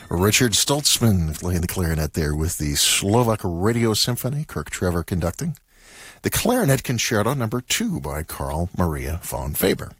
Richard Stoltzman playing the clarinet there with the Slovak Radio Symphony, Kirk Trevor conducting. The Clarinet Concerto No. 2 by Carl Maria von Weber.